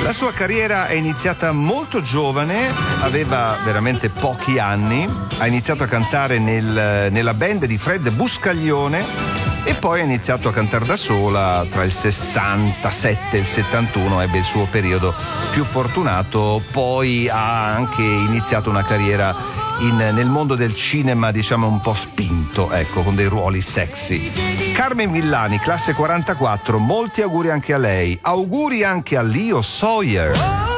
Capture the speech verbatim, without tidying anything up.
La sua carriera è iniziata molto giovane, aveva veramente pochi anni, ha iniziato a cantare nel, nella band di Fred Buscaglione e poi ha iniziato a cantare da sola tra il sessantasette e il settantuno, ebbe il suo periodo più fortunato, poi ha anche iniziato una carriera in, nel mondo del cinema, diciamo un po' spinto, ecco, con dei ruoli sexy. Carmen Villani, classe quarantaquattro, molti auguri anche a lei, auguri anche a Leo Sawyer.